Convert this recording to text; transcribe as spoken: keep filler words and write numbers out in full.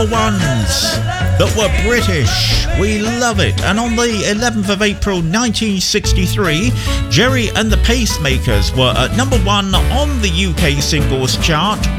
ones that were British. We love it. And on the eleventh of April nineteen sixty-three, Gerry and the Pacemakers were at number one on the U K singles chart